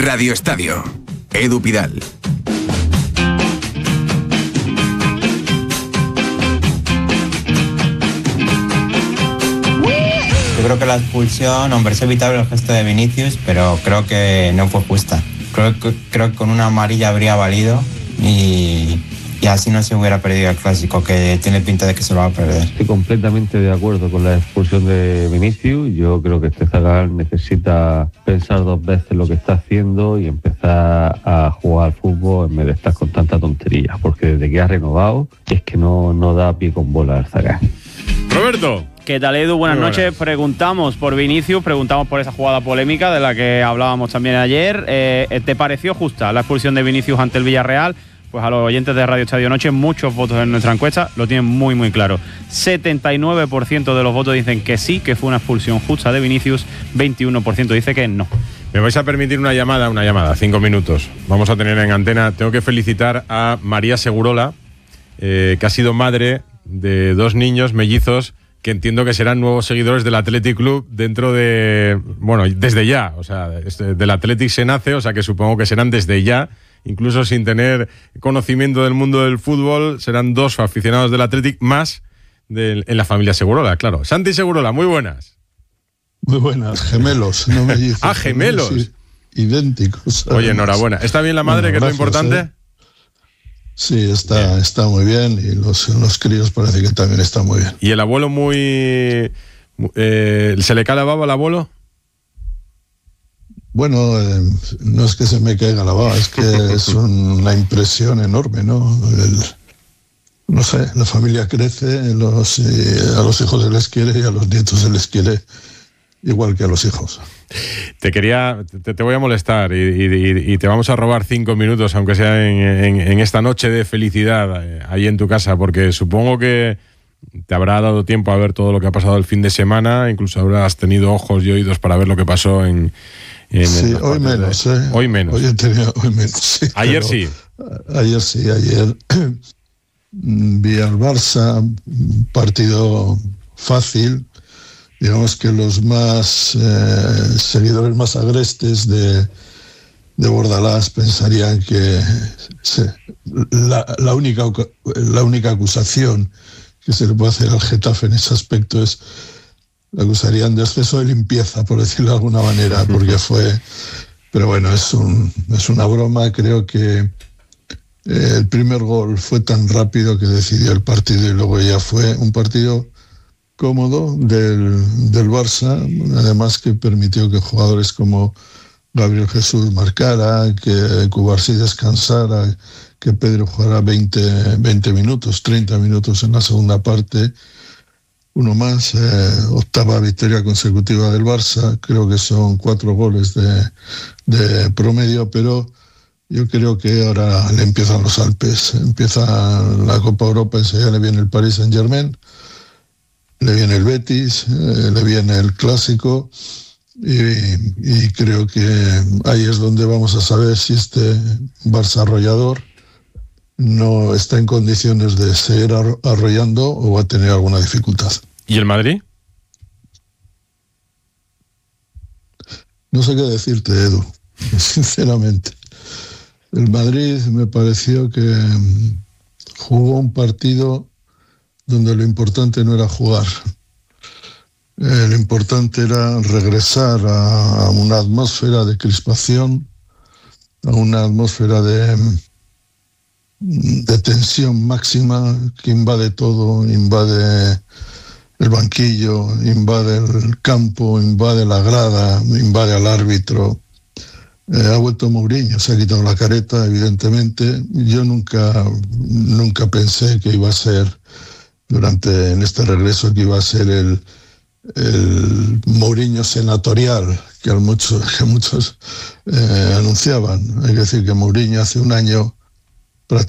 Radio Estadio. Edu Pidal. Yo creo que la expulsión, hombre, es evitable el gesto de Vinicius, pero creo que no fue justa. Creo que con una amarilla habría valido y así no se hubiera perdido el clásico, que tiene pinta de que se lo va a perder. Estoy completamente de acuerdo con la expulsión de Vinicius. Yo creo que este zagal necesita pensar dos veces lo que está haciendo y empezar a jugar al fútbol en vez de estar con tanta tontería, porque desde que ha renovado es que no da pie con bola el zagal. Roberto. ¿Qué tal, Edu? Buenas noches. Preguntamos por Vinicius, preguntamos por esa jugada polémica de la que hablábamos también ayer. ¿Te pareció justa la expulsión de Vinicius ante el Villarreal? Pues a los oyentes de Radio Estadio Noche, muchos votos en nuestra encuesta lo tienen muy, muy claro. 79% de los votos dicen que sí, que fue una expulsión justa de Vinicius, 21% dice que no. Me vais a permitir una llamada, 5 minutos. Vamos a tener en antena. Tengo que felicitar a María Segurola, que ha sido madre de 2 niños mellizos que entiendo que serán nuevos seguidores del Athletic Club dentro de... Bueno, desde ya. O sea, del Athletic se nace, o sea que supongo que serán desde ya. Incluso sin tener conocimiento del mundo del fútbol, serán 2 aficionados del Athletic más en la familia Segurola, claro. Santi Segurola, muy buenas. Muy buenas, gemelos, no mellizos. Ah, gemelos. Sí, idénticos. Oye, enhorabuena. ¿Está bien la madre, que es lo importante? Sí, está muy bien y los críos parece que también están muy bien. ¿Y el abuelo se le cae la baba al abuelo? Bueno, no es que se me caiga la baba, es que es una impresión enorme, ¿no? No sé, la familia crece, a los hijos se les quiere y a los nietos se les quiere igual que a los hijos. Te voy a molestar y te vamos a robar 5 minutos, aunque sea en esta noche de felicidad ahí en tu casa, porque supongo que te habrá dado tiempo a ver todo lo que ha pasado el fin de semana, incluso habrás tenido ojos y oídos para ver lo que pasó en sí, hoy menos, Hoy menos. Hoy menos, sí. Ayer sí. Ayer vi al Barça, un partido fácil. Digamos que los más seguidores más agrestes de Bordalás pensarían que la única acusación que se le puede hacer al Getafe en ese aspecto es la acusarían de exceso de limpieza, por decirlo de alguna manera, porque pero bueno, es una broma. Creo que el primer gol fue tan rápido que decidió el partido y luego ya fue un partido cómodo del Barça, además que permitió que jugadores como Gabriel Jesús marcara, que Cubarsí descansara, que Pedro jugara 20 minutos, 30 minutos en la segunda parte, uno más, 8ª victoria consecutiva del Barça, creo que son 4 goles de promedio, pero yo creo que ahora le empiezan los Alpes, empieza la Copa Europa, enseguida le viene el Paris Saint-Germain, le viene el Betis, le viene el Clásico y creo que ahí es donde vamos a saber si este Barça arrollador no está en condiciones de seguir arrollando o va a tener alguna dificultad. ¿Y el Madrid? No sé qué decirte, Edu, sinceramente. El Madrid me pareció que jugó un partido donde lo importante no era jugar. Lo importante era regresar a una atmósfera de crispación, a una atmósfera de tensión máxima que invade todo, invade el banquillo, invade el campo, invade la grada, invade al árbitro. Ha vuelto Mourinho, se ha quitado la careta, evidentemente. Yo nunca pensé que iba a ser en este regreso, que iba a ser el Mourinho senatorial que muchos anunciaban. Hay que decir que Mourinho hace un año